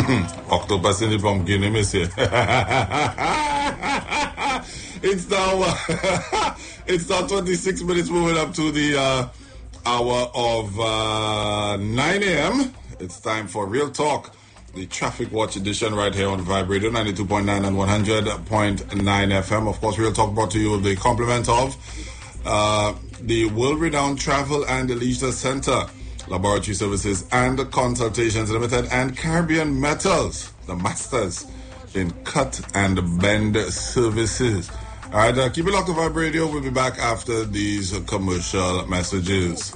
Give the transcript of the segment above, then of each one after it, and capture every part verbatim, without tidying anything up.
Octopus in the pumpkin, you miss it. It's now uh, it's now twenty-six minutes moving up to the uh, hour of uh, nine a.m. It's time for Real Talk, the Traffic Watch edition right here on Vibe Radio ninety-two point nine and one hundred point nine F M. Of course, Real Talk brought to you with the compliment of uh, the world-renowned Travel and Leisure Center, Laboratory Services and Consultations Limited, and Caribbean Metals, the masters in cut and bend services. All right, uh, keep it locked to Vibe Radio. We'll be back after these uh, commercial messages.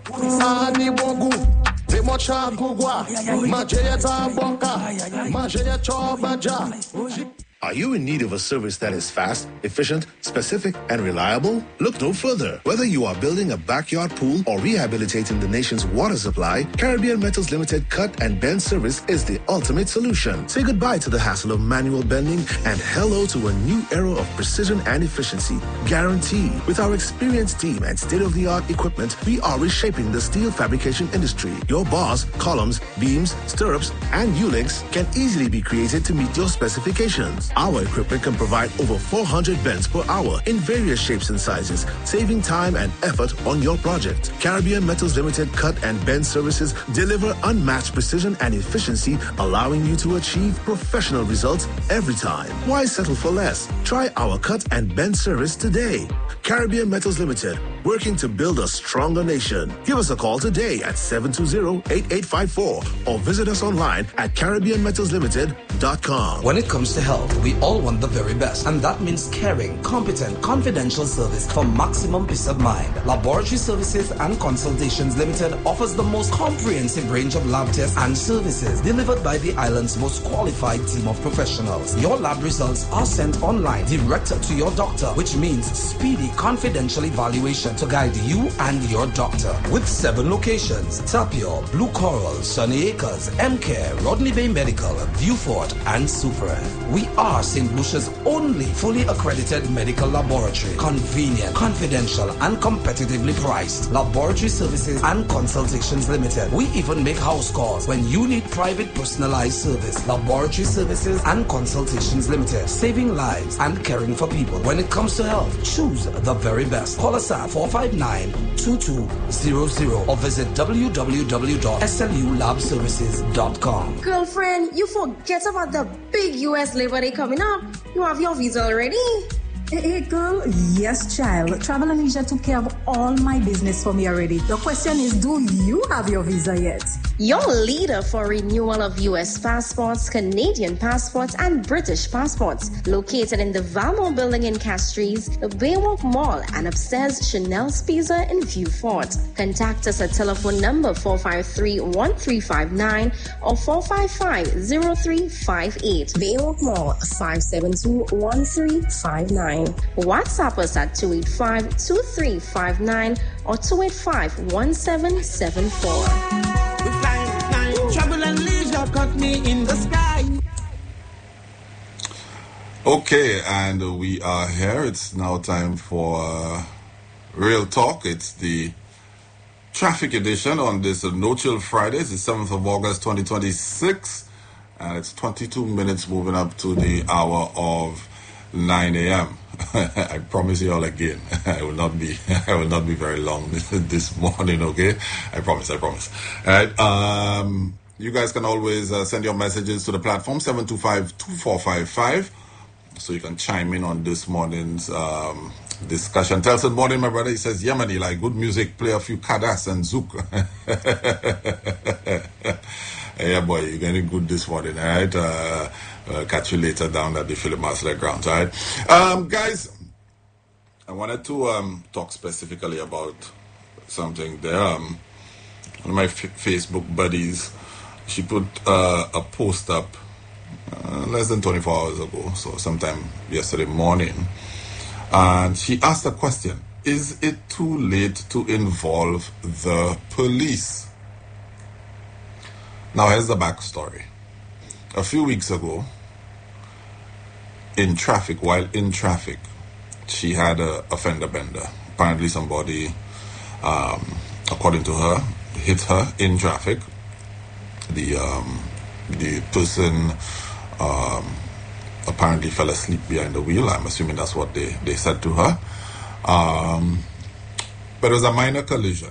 Are you in need of a service that is fast, efficient, specific, and reliable? Look no further. Whether you are building a backyard pool or rehabilitating the nation's water supply, Caribbean Metals Limited Cut and Bend service is the ultimate solution. Say goodbye to the hassle of manual bending and hello to a new era of precision and efficiency. Guaranteed. With our experienced team and state-of-the-art equipment, we are reshaping the steel fabrication industry. Your bars, columns, beams, stirrups, and U-links can easily be created to meet your specifications. Our equipment can provide over four hundred bends per hour in various shapes and sizes, saving time and effort on your project. Caribbean Metals Limited Cut and Bend services deliver unmatched precision and efficiency, allowing you to achieve professional results every time. Why settle for less? Try our cut and bend service today. Caribbean Metals Limited, working to build a stronger nation. Give us a call today at seven two zero, eight eight five four or visit us online at caribbean metals limited dot com. When it comes to health, we all want the very best, and that means caring, competent, confidential service for maximum peace of mind. Laboratory Services and Consultations Limited offers the most comprehensive range of lab tests and services delivered by the island's most qualified team of professionals. Your lab results are sent online direct to your doctor, which means speedy, confidential evaluation to guide you and your doctor. With seven locations: Tapio, Blue Coral, Sunny Acres, M-Care, Rodney Bay Medical, Viewfort, and Super. We are Saint Lucia's only fully accredited medical laboratory. Convenient, confidential, and competitively priced. Laboratory Services and Consultations Limited. We even make house calls when you need private personalized service. Laboratory Services and Consultations Limited. Saving lives and caring for people. When it comes to health, choose the very best. Call us at four five nine, two two zero zero or visit w w w dot s l u lab services dot com. Girlfriend, you forget about the big U S Labor Day coming up. You have your visa already? Hey, hey, girl. Yes, child. Travel and Leisure took care of all my business for me already. The question is, do you have your visa yet? Your leader for renewal of U S passports, Canadian passports, and British passports. Located in the Valmont building in Castries, the Baywalk Mall, and upstairs Chanel's Pizza in Viewfort. Contact us at telephone number four five three, one three five nine or four five five, zero three five eight. Baywalk Mall, five seven two, one three five nine. WhatsApp us at two eight five, two three five nine or two eight five, one seven seven four. Travel and Leisure got me in the sky. Okay, and we are here. It's now time for uh, Real Talk. It's the traffic edition on this uh, No Chill Friday. It's the seventh of August, twenty twenty-six, and it's twenty-two minutes moving up to the hour of nine a.m. I promise you all again, I will not be, I will not be very long this morning. Okay, I promise, I promise. All right. Um, you guys can always uh, send your messages to the platform seven two five, two four five five, so you can chime in on this morning's um, discussion. Telson, morning, my brother. He says, Yemeni, like good music, play a few kadas and zouk. Yeah, boy, you're getting good this morning, all right? Uh, uh, catch you later down at the Philip Marsler grounds, all right? Um, guys, I wanted to um, talk specifically about something there. Um, one of my f- Facebook buddies, she put uh, a post up uh, less than twenty-four hours ago, so sometime yesterday morning, and she asked a question: is it too late to involve the police? Now, here's the backstory. A few weeks ago, in traffic, while in traffic, she had a, a fender bender. Apparently somebody, um, according to her, hit her in traffic. The um, the person um, apparently fell asleep behind the wheel. I'm assuming that's what they, they said to her. Um, but it was a minor collision.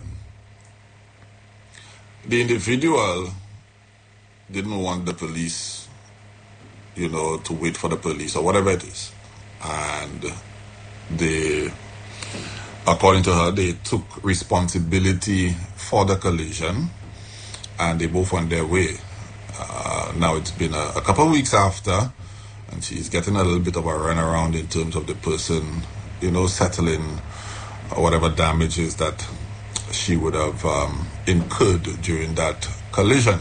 The individual didn't want the police, you know, to wait for the police or whatever it is. And they, according to her, they took responsibility for the collision and they both went their way. Uh, now it's been a, a couple of weeks after, and she's getting a little bit of a runaround in terms of the person, you know, settling whatever damages that she would have um, incurred during that collision.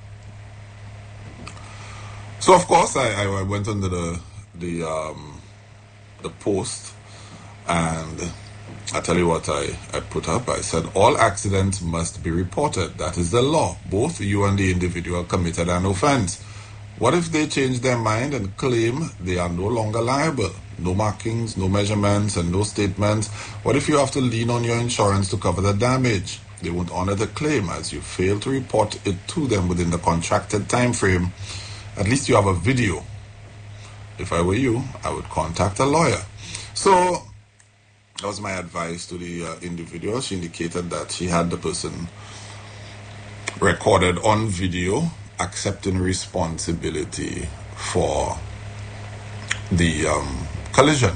So of course I, I went under the the um, the post, and I tell you what I, I put up. I said all accidents must be reported. That is the law. Both you and the individual committed an offense. What if they change their mind and claim they are no longer liable? No markings, no measurements, and no statements. What if you have to lean on your insurance to cover the damage? They won't honor the claim as you fail to report it to them within the contracted time frame. At least you have a video. If I were you, I would contact a lawyer. So that was my advice to the uh, individual. She indicated that she had the person recorded on video accepting responsibility for the um, collision.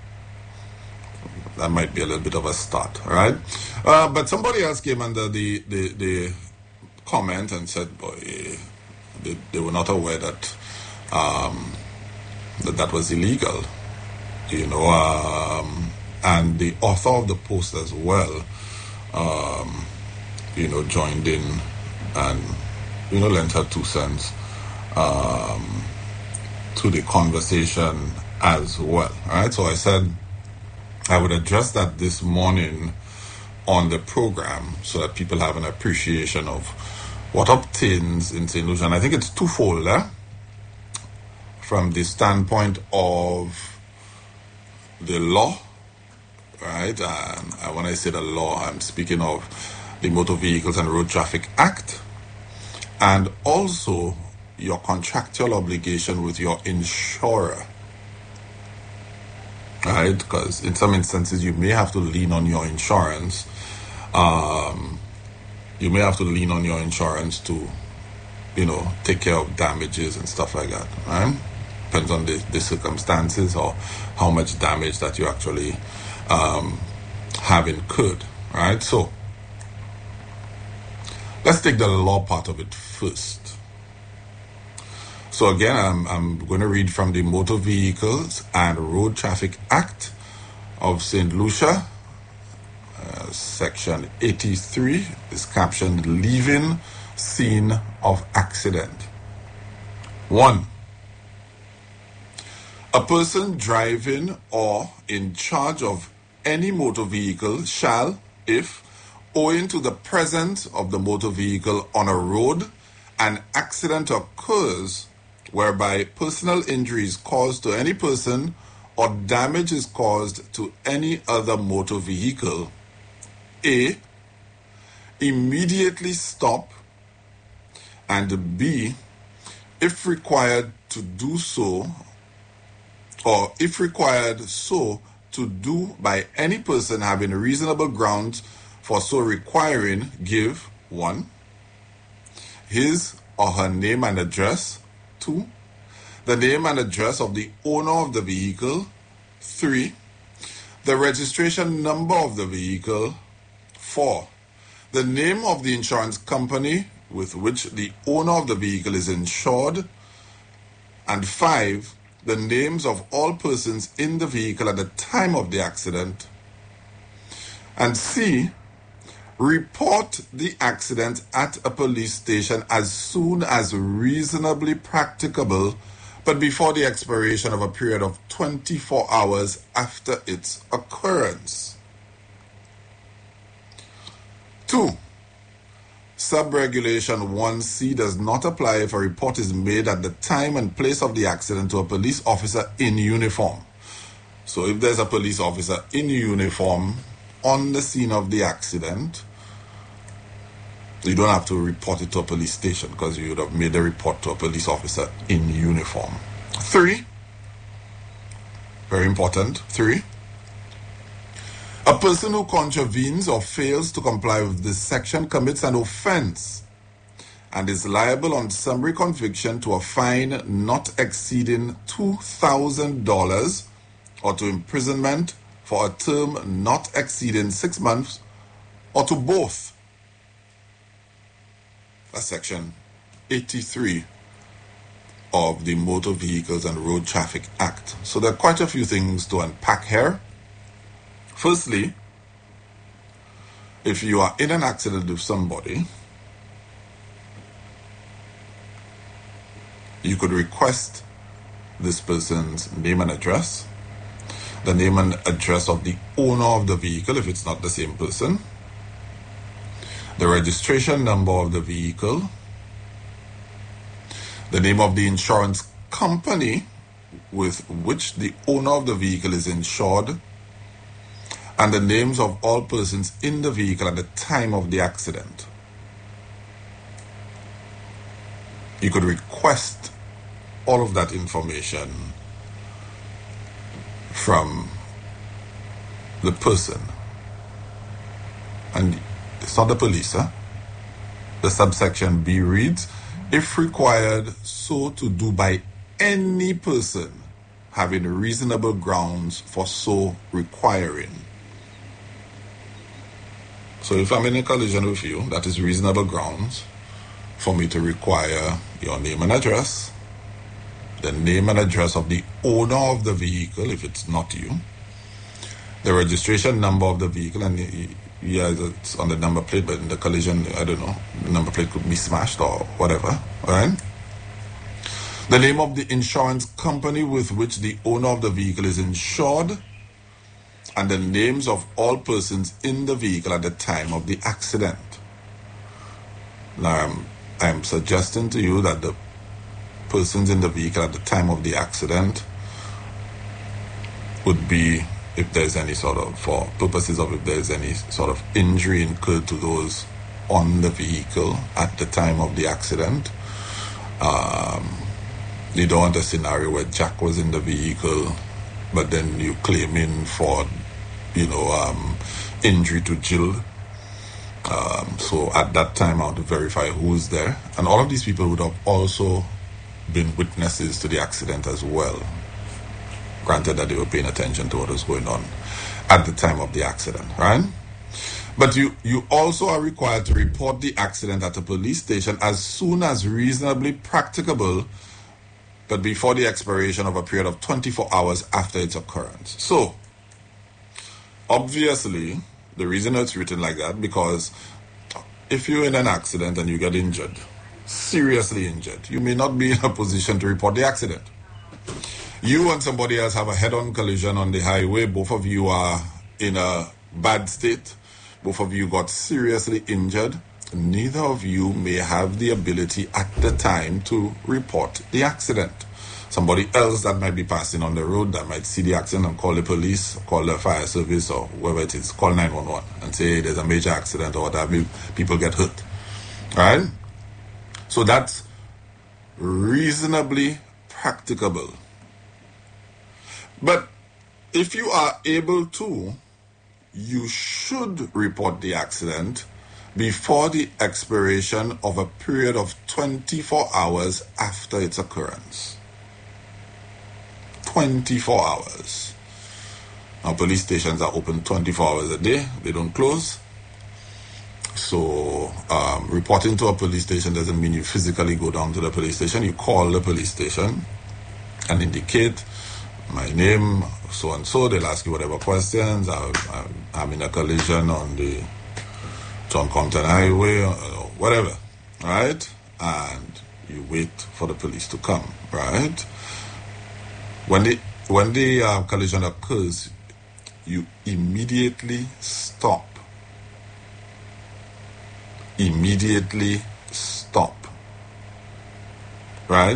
That might be a little bit of a start, all right? Uh, but somebody else came under the, the, the comment and said, boy, they, they were not aware that, um, that that was illegal, you know, um, and the author of the post as well, um, you know, joined in and, you know, lent her two cents um, to the conversation as well. All right, so I said I would address that this morning on the program so that people have an appreciation of what obtains in Saint Lucia. And I think it's twofold, eh? From the standpoint of the law, right? And when I say the law, I'm speaking of the Motor Vehicles and Road Traffic Act, and also your contractual obligation with your insurer, right? Because in some instances you may have to lean on your insurance. Um, you may have to lean on your insurance to, you know, take care of damages and stuff like that, right? Depends on the, the circumstances or how much damage that you actually um, have incurred, right? So let's take the law part of it first. So again, I'm, I'm going to read from the Motor Vehicles and Road Traffic Act of Saint Lucia. Uh, section eighty-three is captioned Leaving Scene of Accident. One, a person driving or in charge of any motor vehicle shall, if, owing to the presence of the motor vehicle on a road, an accident occurs whereby personal injury is caused to any person or damage is caused to any other motor vehicle, A, immediately stop, and B, if required to do so, or if required so to do by any person having reasonable grounds for so requiring, give, one, his or her name and address, two, the name and address of the owner of the vehicle, three, the registration number of the vehicle, four, the name of the insurance company with which the owner of the vehicle is insured, and five, the names of all persons in the vehicle at the time of the accident, and C, report the accident at a police station as soon as reasonably practicable, but before the expiration of a period of twenty-four hours after its occurrence. Two, Sub-regulation one C does not apply if a report is made at the time and place of the accident to a police officer in uniform. So if there's a police officer in uniform on the scene of the accident, You don't have to report it to a police station because you would have made a report to a police officer in uniform. Three, very important, three, a person who contravenes or fails to comply with this section commits an offense and is liable on summary conviction to a fine not exceeding two thousand dollars or to imprisonment for a term not exceeding six months or to both. That's section eighty-three of the Motor Vehicles and Road Traffic Act. So there are quite a few things to unpack here. Firstly, if you are in an accident with somebody, you could request this person's name and address, the name and address of the owner of the vehicle if it's not the same person, the registration number of the vehicle, the name of the insurance company with which the owner of the vehicle is insured, and the names of all persons in the vehicle at the time of the accident. You could request all of that information from the person. And it's not the police, huh? The subsection B reads, if required, so to do by any person having reasonable grounds for so requiring. So if I'm in a collision with you, that is reasonable grounds for me to require your name and address, the name and address of the owner of the vehicle, if it's not you, the registration number of the vehicle, and yeah, it's on the number plate, but in the collision, I don't know, the number plate could be smashed or whatever, all right? The name of the insurance company with which the owner of the vehicle is insured, and the names of all persons in the vehicle at the time of the accident. Now, I'm, I'm suggesting to you that the persons in the vehicle at the time of the accident would be, if there's any sort of, for purposes of if there's any sort of injury incurred to those on the vehicle at the time of the accident. Um, you don't want a scenario where Jack was in the vehicle, but then you claim in for, you know, um, injury to Jill. Um, so at that time, I want to verify who's there. And all of these people would have also been witnesses to the accident as well. Granted that they were paying attention to what was going on at the time of the accident, right? But you, you also are required to report the accident at a police station as soon as reasonably practicable, but before the expiration of a period of twenty-four hours after its occurrence. So, obviously, the reason it's written like that, because if you're in an accident and you get injured, seriously injured, you may not be in a position to report the accident. You and somebody else have a head-on collision on the highway. Both of you are in a bad state. Both of you got seriously injured. Neither of you may have the ability at the time to report the accident. Somebody else that might be passing on the road that might see the accident and call the police, call the fire service, or whoever it is, call nine one one and say, hey, there's a major accident or whatever, people get hurt. All right? So that's reasonably practicable. But if you are able to, you should report the accident before the expiration of a period of twenty-four hours after its occurrence. twenty-four hours. Now, police stations are open twenty-four hours a day. They don't close. So, um, reporting to a police station doesn't mean you physically go down to the police station. You call the police station and indicate my name, so and so. They'll ask you whatever questions. I, I, I'm in a collision on the John Compton Highway, or whatever, right? And you wait for the police to come, right? When the when the uh, collision occurs, you immediately stop. Immediately stop, right?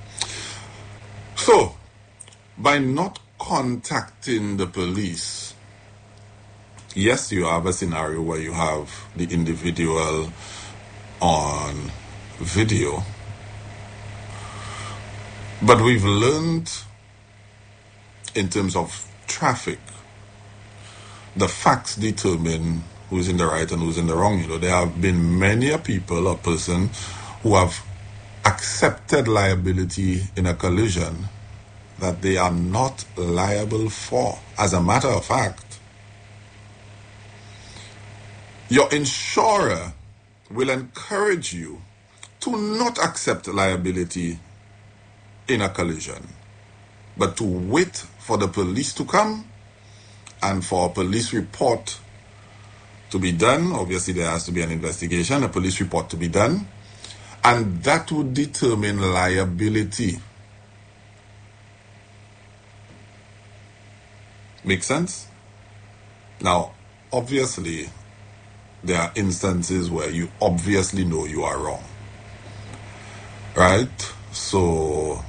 So, by not contacting the police, yes, you have a scenario where you have the individual on video. But we've learned in terms of traffic, the facts determine who's in the right and who's in the wrong. You know, there have been many a people or person who have accepted liability in a collision that they are not liable for. As a matter of fact, your insurer will encourage you to not accept liability in a collision, but to wait for the police to come and for a police report to be done. Obviously, there has to be an investigation, a police report to be done, and that would determine liability. Make sense? Now, obviously, there are instances where you obviously know you are wrong, right? So,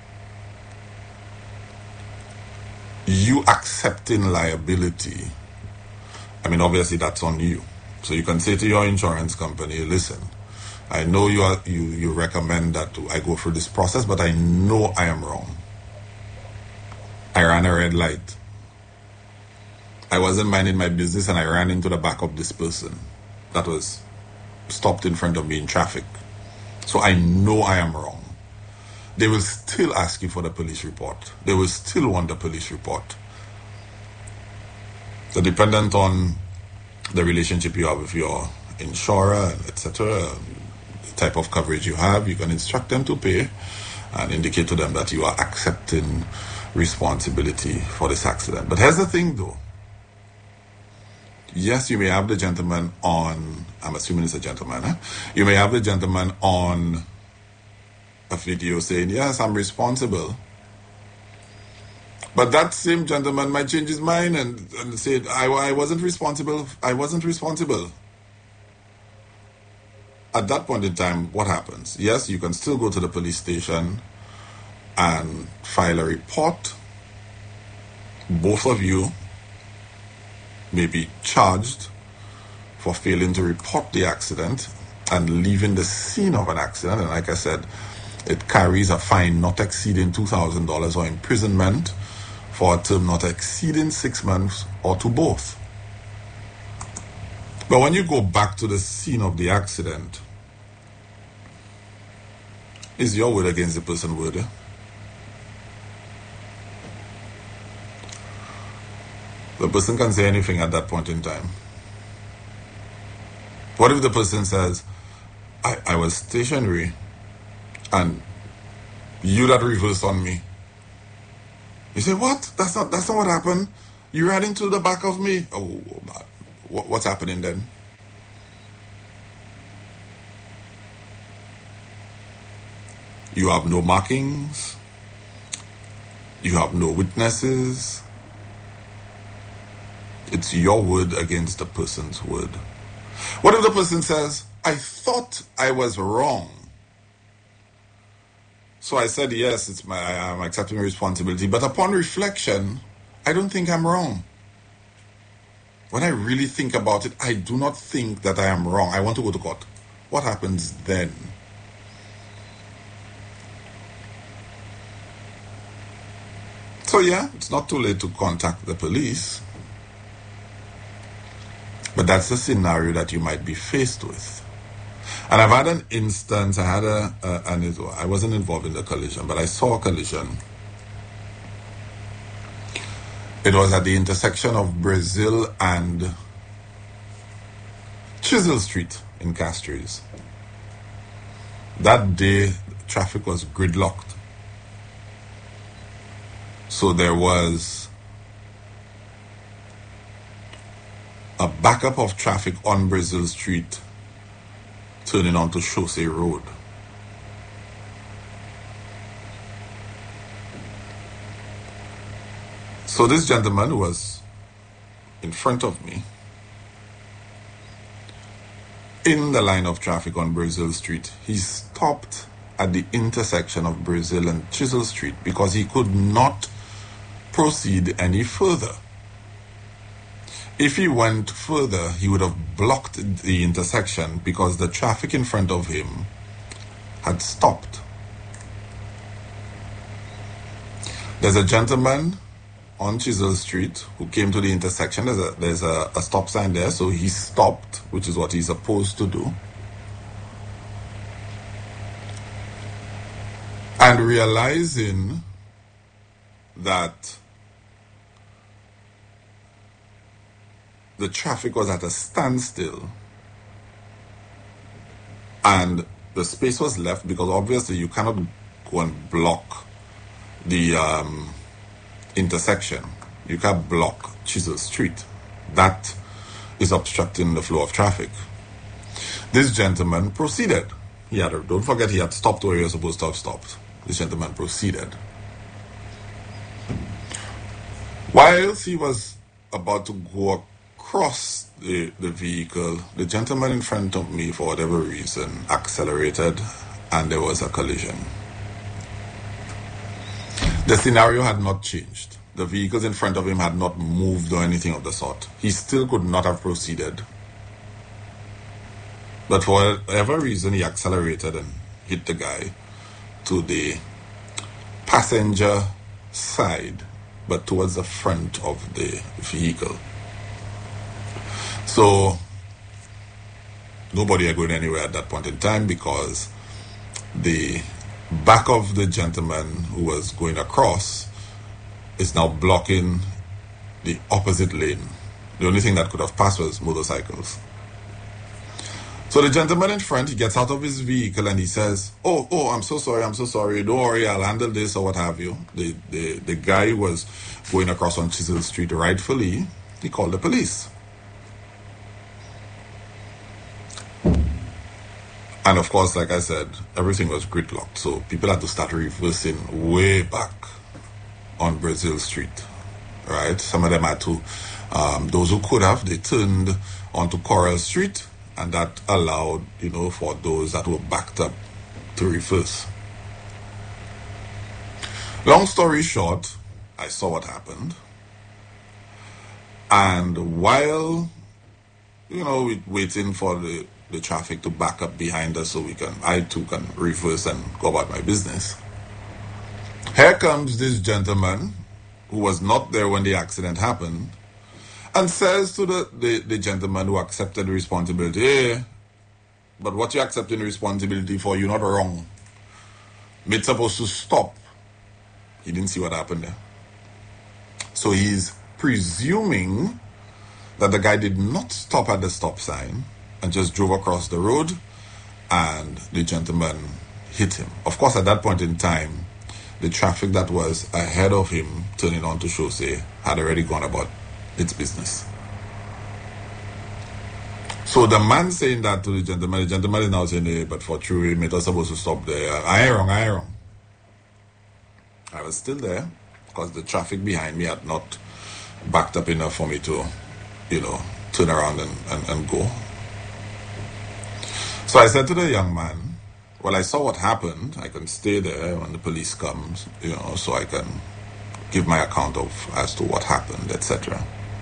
you accepting liability, I mean, obviously that's on you. So you can say to your insurance company, listen, I know you are, you, you recommend that I go through this process, but I know I am wrong. I ran a red light. I wasn't minding my business and I ran into the back of this person that was stopped in front of me in traffic. So I know I am wrong. They will still ask you for the police report. They will still want the police report. So dependent on the relationship you have with your insurer, et cetera, the type of coverage you have, you can instruct them to pay and indicate to them that you are accepting responsibility for this accident. But here's the thing though. Yes, you may have the gentleman on, I'm assuming it's a gentleman, huh? You may have the gentleman on a video saying, yes, I'm responsible. But that same gentleman might change his mind and, and say, I, I wasn't responsible. I wasn't responsible. At that point in time, what happens? Yes, you can still go to the police station and file a report. Both of you may be charged for failing to report the accident and leaving the scene of an accident. And like I said, it carries a fine not exceeding two thousand dollars or imprisonment for a term not exceeding six months or to both. But when you go back to the scene of the accident, is your word against the person's word? Eh? The person can say anything at that point in time. What if the person says, I, I was stationary and you that reversed on me? You say, what? That's not that's not what happened. You ran into the back of me. Oh, man. What, what's happening then? You have no markings. You have no witnesses. It's your word against the person's word. What if the person says, I thought I was wrong? So I said, yes, it's my, I'm accepting responsibility. But upon reflection, I don't think I'm wrong. When I really think about it, I do not think that I am wrong. I want to go to court. What happens then? So yeah, it's not too late to contact the police. But that's the scenario that you might be faced with. And I've had an instance, I had a, uh, and it, I wasn't involved in the collision, but I saw a collision. It was at the intersection of Brazil and Chisel Street in Castries. That day, traffic was gridlocked. So there was a backup of traffic on Brazil Street turning onto Chaussee Road. So this gentleman who was in front of me in the line of traffic on Brazil Street, he stopped at the intersection of Brazil and Chisel Street because he could not proceed any further. If he went further, he would have blocked the intersection because the traffic in front of him had stopped. There's a gentleman on Chisel Street who came to the intersection. There's a, there's a, a stop sign there, so he stopped, which is what he's supposed to do. And realizing that the traffic was at a standstill and the space was left because obviously you cannot go and block the um, intersection. You can't block Chisel Street. That is obstructing the flow of traffic. This gentleman proceeded. He had, don't forget, he had stopped where he was supposed to have stopped. This gentleman proceeded. Whilst he was about to go across the, the vehicle, the gentleman in front of me, for whatever reason, accelerated and there was a collision. The scenario had not changed. The vehicles in front of him had not moved or anything of the sort. He still could not have proceeded. But for whatever reason, he accelerated and hit the guy to the passenger side, but towards the front of the vehicle. So nobody had gone anywhere at that point in time because the back of the gentleman who was going across is now blocking the opposite lane. The only thing that could have passed was motorcycles. So the gentleman in front, he gets out of his vehicle and he says, oh, oh, I'm so sorry, I'm so sorry. Don't worry, I'll handle this or what have you. The, the, the guy was going across on Chisel Street rightfully. He called the police. And of course, like I said, everything was gridlocked. So people had to start reversing way back on Brazil Street, right? Some of them had to, um, those who could have, they turned onto Coral Street. And that allowed, you know, for those that were backed up to reverse. Long story short, I saw what happened. And while, you know, we waiting for the, the traffic to back up behind us so we can, I too can reverse and go about my business. Here comes this gentleman who was not there when the accident happened. And says to the, the, the gentleman who accepted the responsibility, hey, but what you accepting the responsibility for, you're not wrong. It's supposed to stop. He didn't see what happened there. So he's presuming that the guy did not stop at the stop sign and just drove across the road and the gentleman hit him. Of course, at that point in time, the traffic that was ahead of him turning onto Chaussee had already gone about its business. So the man saying that to the gentleman, the gentleman is now saying, hey, but for true, it was supposed to stop there. I ain't wrong, I ain't wrong. I was still there because the traffic behind me had not backed up enough for me to, you know, turn around and, and, and go. So I said to the young man, well, I saw what happened. I can stay there when the police comes, you know, so I can give my account of as to what happened, et cetera.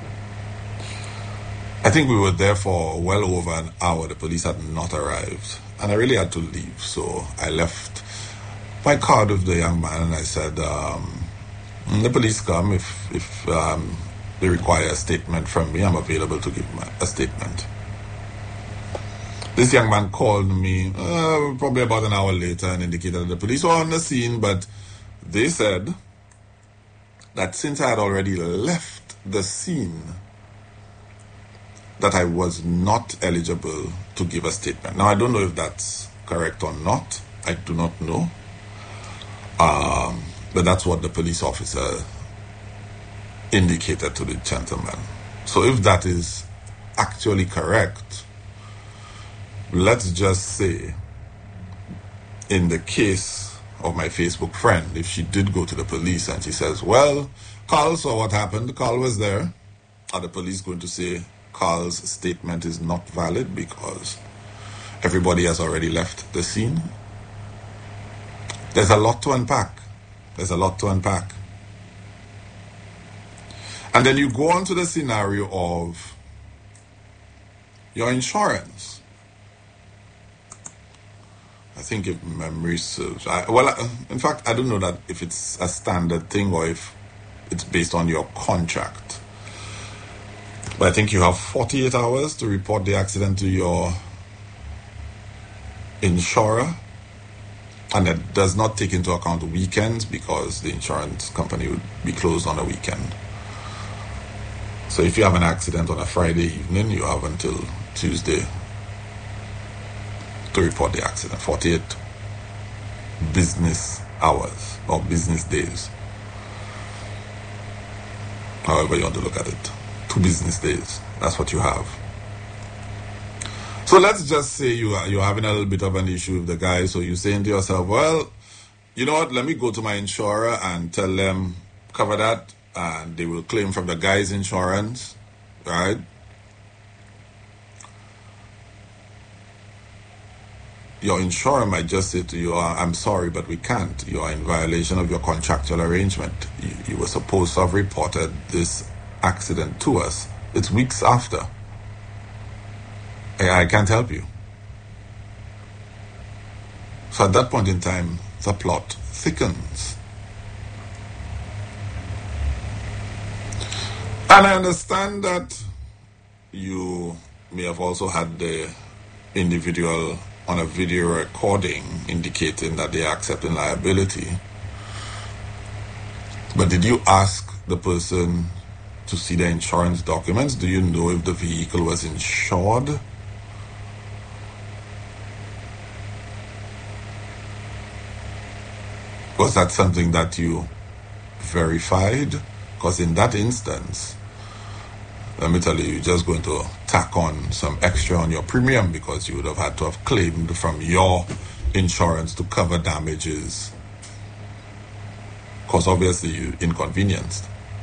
I think we were there for well over an hour. The police had not arrived. And I really had to leave. So I left my card with the young man and I said, um, the police come. If, if um, they require a statement from me, I'm available to give my, a statement. This young man called me uh, probably about an hour later and indicated that the police were on the scene, but they said that since I had already left the scene, that I was not eligible to give a statement. Now, I don't know if that's correct or not. I do not know. Um, but that's what the police officer indicated to the gentleman. So if that is actually correct, let's just say, in the case of my Facebook friend, if she did go to the police and she says, well, Carl saw what happened, Carl was there, are the police going to say Carl's statement is not valid because everybody has already left the scene? There's a lot to unpack. There's a lot to unpack. And then you go on to the scenario of your insurance. I think if memory serves, I, well, I, in fact, I don't know that if it's a standard thing or if it's based on your contract. But I think you have forty-eight hours to report the accident to your insurer. And that does not take into account weekends because the insurance company would be closed on a weekend. So if you have an accident on a Friday evening, you have until Tuesday to report the accident. forty-eight business hours or business days. However you want to look at it. Two business days. That's what you have. So let's just say you are, you're having a little bit of an issue with the guy. So you're saying to yourself, well, you know what? Let me go to my insurer and tell them, cover that. And they will claim from the guy's insurance. Right? Your insurer might just say to you, I'm sorry, but we can't. You are in violation of your contractual arrangement. You, you were supposed to have reported this accident to us. It's weeks after. I, I can't help you. So at that point in time, the plot thickens. And I understand that you may have also had the individual on a video recording indicating that they are accepting liability. But did you ask the person to see the insurance documents? Do you know if the vehicle was insured? Was that something that you verified? Because in that instance, let me tell you, you're just going to tack on some extra on your premium because you would have had to have claimed from your insurance to cover damages. Because obviously you inconvenienced.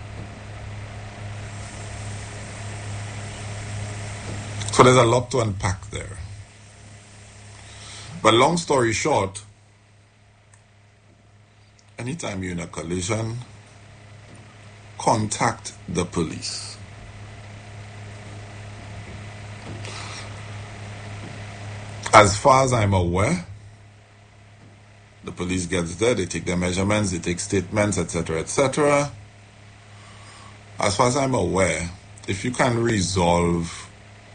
So there's a lot to unpack there. But long story short, anytime you're in a collision, contact the police. As far as I'm aware, the police gets there, they take their measurements, they take statements, et cetera, et cetera. As far as I'm aware, if you can resolve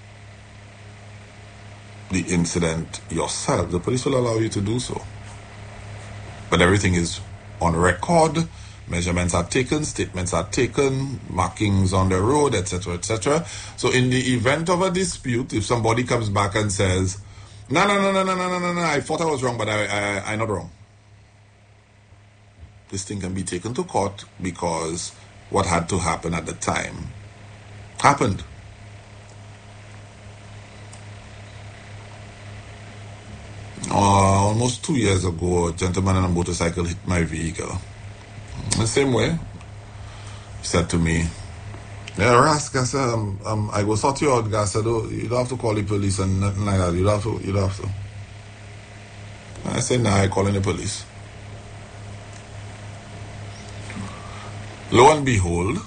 the incident yourself, the police will allow you to do so. But everything is on record, measurements are taken, statements are taken, markings on the road, et cetera, et cetera. So in the event of a dispute, if somebody comes back and says, no, no, no, no, no, no, no, no, no, I thought I was wrong, but I, I, I'm not wrong. This thing can be taken to court because what had to happen at the time happened. Uh, almost two years ago, a gentleman on a motorcycle hit my vehicle. The same way, he said to me, yeah, Rask, I said, um, um, I go sort you out, guys. I said, oh, you don't have to call the police and nothing like that. You don't have to, you don't have to. I said, nah, I calling the police. Lo and behold,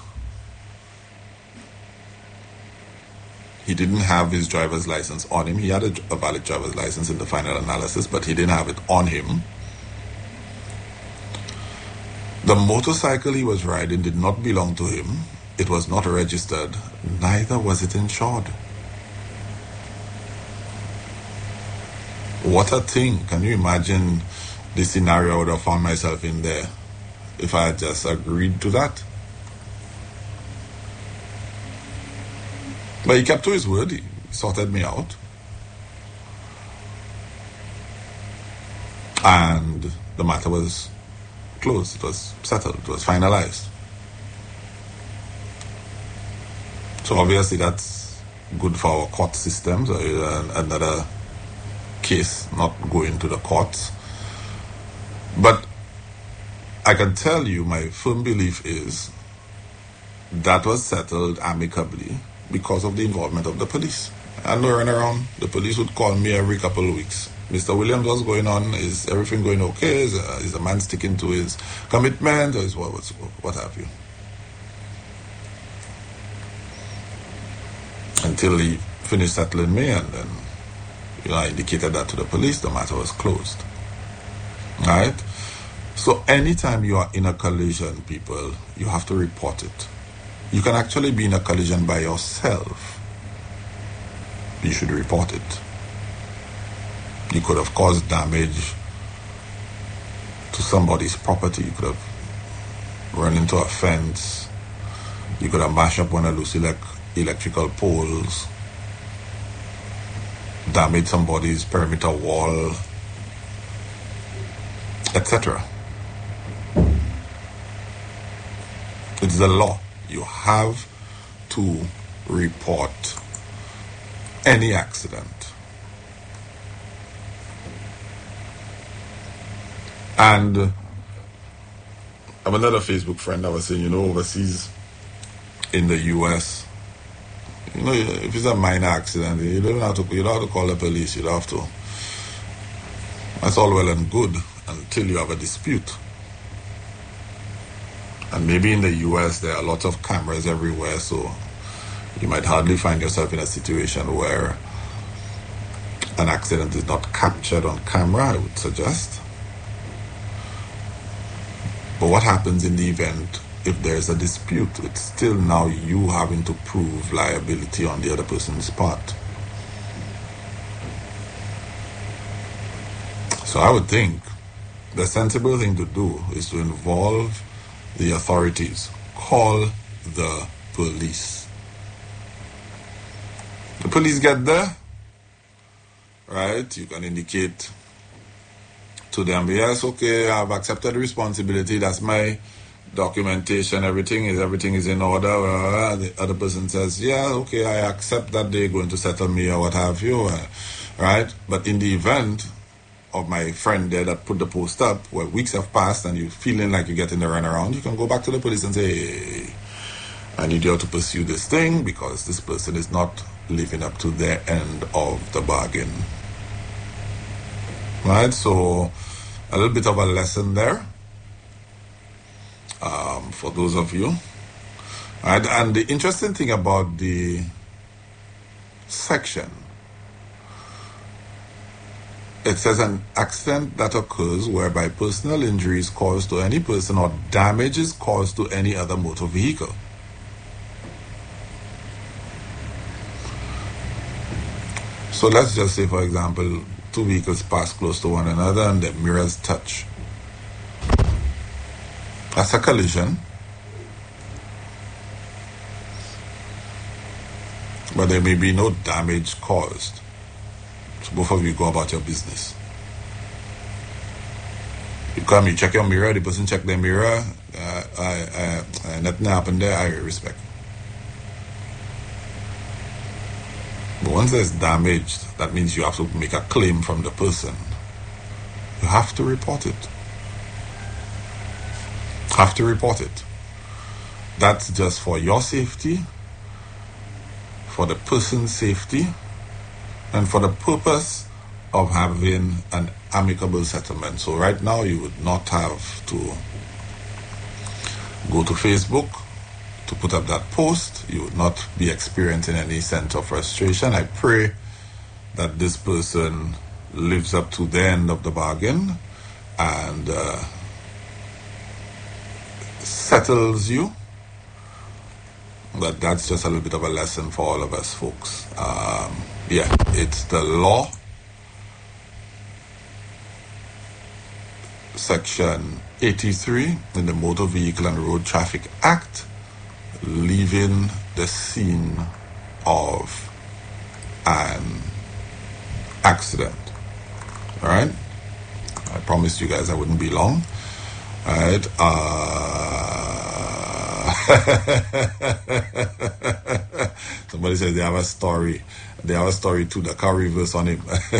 he didn't have his driver's license on him. He had a, a valid driver's license in the final analysis, but he didn't have it on him. The motorcycle he was riding did not belong to him. It was not registered. Neither was it insured. What a thing. Can you imagine the scenario I would have found myself in there if I had just agreed to that? But he kept to his word. He sorted me out. And the matter was closed. It was settled. It was finalized. So obviously that's good for our court system. So another case not going to the courts. But I can tell you my firm belief is that was settled amicably because of the involvement of the police. And no run around. The police would call me every couple of weeks. Mister Williams, what's going on? Is everything going okay? Is, uh, is the man sticking to his commitment? Or is what, what have you? until he finished settling me, and then you know, I indicated that to the police. The matter was closed. Right? So anytime you are in a collision, people, you have to report it. You can actually be in a collision by yourself. You should report it. You could have caused damage to somebody's property. You could have run into a fence. You could have mashed up one of those elect- electrical poles, damaged somebody's perimeter wall, et cetera. It's the law. You have to report any accident. And I have another Facebook friend that was saying, you know, overseas in the U S, you know, if it's a minor accident, you don't have to, you don't have to call the police. You don't have to. That's all well and good until you have a dispute. And maybe in the U S there are lots of cameras everywhere, so you might hardly find yourself in a situation where an accident is not captured on camera, I would suggest. But what happens in the event if there's a dispute? It's still now you having to prove liability on the other person's part. So I would think the sensible thing to do is to involve the authorities. Call the police. The police get there, right? You can indicate to them, yes, okay, I've accepted responsibility. That's my documentation. Everything is everything is in order. Uh, the other person says, yeah, okay, I accept that they're going to settle me or what have you, uh, right? But in the event of my friend there that put the post up, where weeks have passed and you're feeling like you're getting the runaround, you can go back to the police and say, hey, I need you to pursue this thing because this person is not living up to their end of the bargain. Right? So a little bit of a lesson there um, for those of you. Right? And the interesting thing about the section, it says an accident that occurs whereby personal injury is caused to any person or damage is caused to any other motor vehicle. So let's just say, for example, two vehicles pass close to one another and their mirrors touch. That's a collision. But there may be no damage caused. So both of you go about your business. You come, you check your mirror, the person check their mirror, uh, I, I, I, nothing happened there, I respect. But once there's damage, that means you have to make a claim from the person. You have to report it. Have to report it. That's just for your safety, for the person's safety, and for the purpose of having an amicable settlement. So right now you would not have to go to Facebook to put up that post. You would not be experiencing any sense of frustration. I pray that this person lives up to the end of the bargain and uh, settles you. But that's just a little bit of a lesson for all of us folks. Um, yeah, it's the law. Section eighty-three in the Motor Vehicle and Road Traffic Act, leaving the scene of an accident. All right? I promised you guys I wouldn't be long. All right? Uh, somebody says they have a story. They have a story too. The car reverse on him.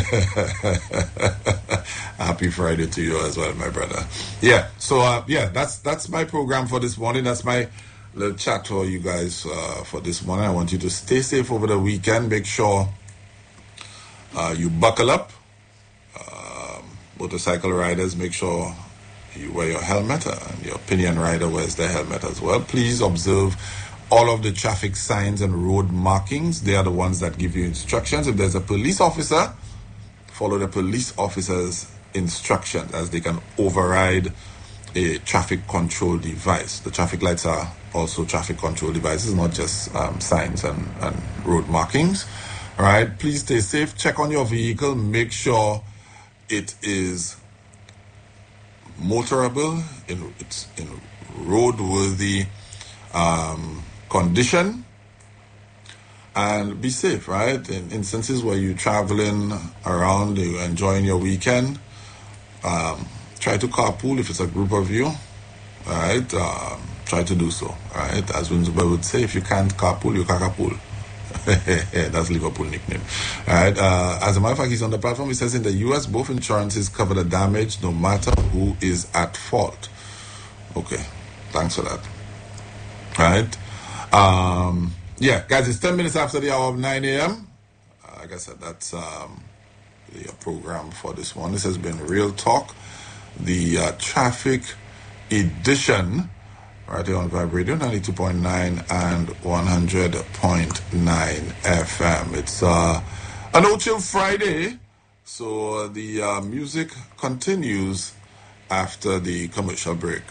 Happy Friday to you as well, my brother. Yeah. So uh, yeah, that's that's my program for this morning. That's my little chat for you guys uh, for this morning. I want you to stay safe over the weekend. Make sure uh, you buckle up. Um, motorcycle riders, make sure you wear your helmet, and your pillion rider wears their helmet as well. Please observe all of the traffic signs and road markings. They are the ones that give you instructions. If there's a police officer, follow the police officer's instructions, as they can override a traffic control device. The traffic lights are also traffic control devices, not just um, signs and, and road markings. All right, please stay safe. Check on your vehicle. Make sure it is motorable, in, it's in roadworthy um, condition, and be safe, right? In instances where you're traveling around, you're enjoying your weekend, um, try to carpool if it's a group of you, all right? Um, try to do so, all right? As Winslow would say, if you can't carpool, you can't carpool. That's Liverpool nickname. All right. Uh, as a matter of fact, he's on the platform. He says in the U S, both insurances cover the damage no matter who is at fault. Okay. Thanks for that. All right. Um, yeah, guys, it's ten minutes after the hour of nine a.m. Uh, like I said, that's um, the program for this one. This has been Real Talk, the uh, traffic edition, right here on Vibe Radio, ninety-two point nine and one hundred point nine F M. It's uh, a No Chill Friday, so the uh, music continues after the commercial break.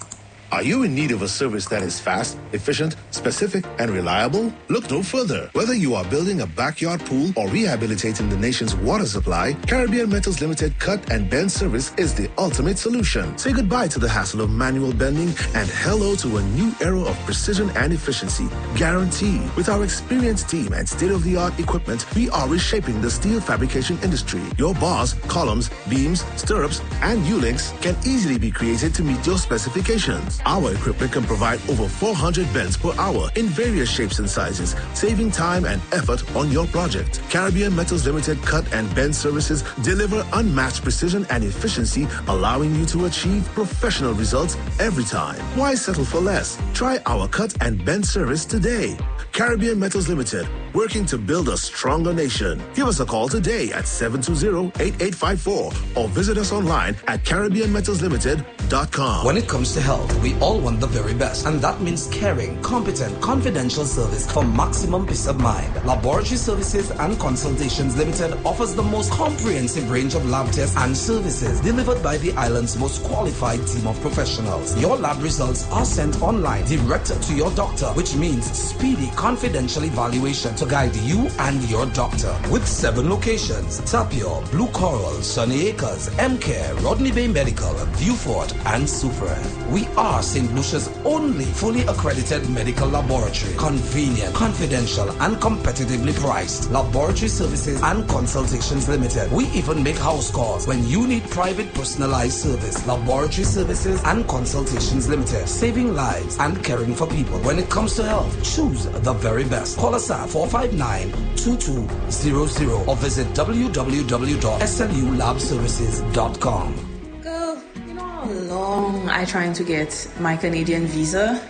Are you in need of a service that is fast, efficient, specific, and reliable? Look no further. Whether you are building a backyard pool or rehabilitating the nation's water supply, Caribbean Metals Limited Cut and Bend service is the ultimate solution. Say goodbye to the hassle of manual bending and hello to a new era of precision and efficiency. Guaranteed. With our experienced team and state-of-the-art equipment, we are reshaping the steel fabrication industry. Your bars, columns, beams, stirrups, and U-links can easily be created to meet your specifications. Our equipment can provide over four hundred bends per hour in various shapes and sizes, saving time and effort on your project. Caribbean Metals Limited Cut and Bend services deliver unmatched precision and efficiency, allowing you to achieve professional results every time. Why settle for less? Try our cut and bend service today. Caribbean Metals Limited, working to build a stronger nation. Give us a call today at seven two zero, eight eight five four or visit us online at caribbean metals limited dot com. When it comes to health, we all want the very best, and that means caring, competent, confidential service for maximum peace of mind. Laboratory Services and Consultations Limited offers the most comprehensive range of lab tests and services delivered by the island's most qualified team of professionals. Your lab results are sent online direct to your doctor, which means speedy, confidential evaluation to guide you and your doctor. With seven locations: Tapio, Blue Coral, Sunny Acres, M-Care, Rodney Bay Medical, Viewfort, and Sufref. We are Saint Lucia's only fully accredited medical laboratory. Convenient, confidential, and competitively priced. Laboratory Services and Consultations Limited. We even make house calls when you need private personalized service. Laboratory Services and Consultations Limited. Saving lives and caring for people. When it comes to health, choose the very best. Call us at four five nine, two two zero zero or visit w w w dot s l u lab services dot com. Girl, you know how long I trying to get my Canadian visa?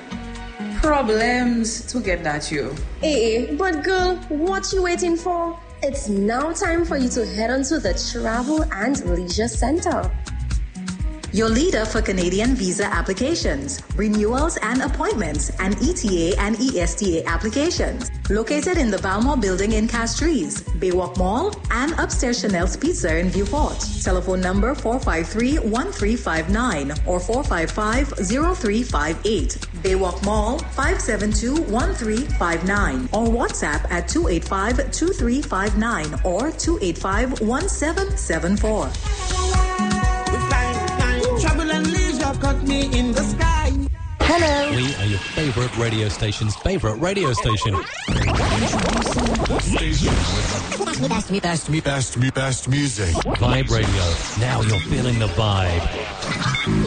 Problems to get that you. Eh, but girl, what you waiting for? It's now time for you to head on to the Travel and Leisure Center. Your leader for Canadian visa applications, renewals and appointments, and E T A and E S T A applications. Located in the Balmore Building in Castries, Baywalk Mall, and upstairs Chanel's Pizza in Viewport. Telephone number four five three, one three five nine or four five five, zero three five eight. Baywalk Mall, five seven two, one three five nine or WhatsApp at two eight five, two three five nine or two eight five, one seven seven four. Travel and leisure got me in the sky. Hello. We are your favorite radio station's favorite radio station. Station with the best, me best, me best, me best music. Vibe Radio. Now you're feeling the vibe.